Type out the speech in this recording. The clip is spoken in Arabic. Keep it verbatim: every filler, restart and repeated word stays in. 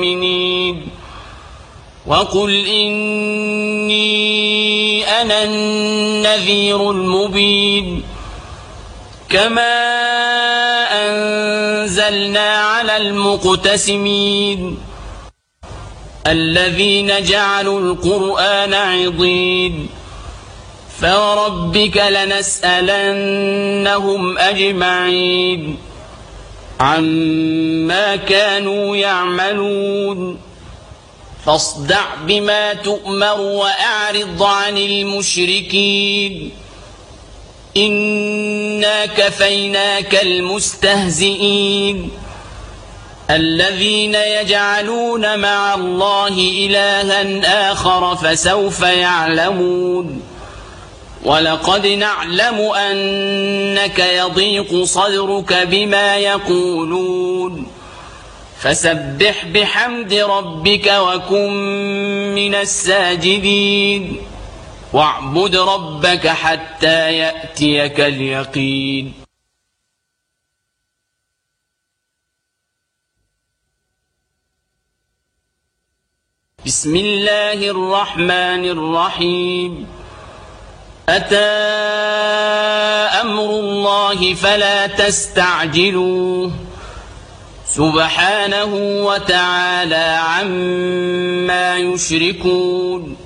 المؤمنين وقل إني أنا النذير المبين كما أنزلنا على المقتسمين الذين جعلوا القرآن عضين فوربك لنسألنهم أجمعين عما كانوا يعملون فاصدع بما تؤمر وأعرض عن المشركين إنا كفيناك المستهزئين الذين يجعلون مع الله إلها آخر فسوف يعلمون ولقد نعلم أنك يضيق صدرك بما يقولون فسبح بحمد ربك وكن من الساجدين واعبد ربك حتى يأتيك اليقين. بسم الله الرحمن الرحيم أتى أمر الله فلا تستعجلوه سبحانه وتعالى عما يشركون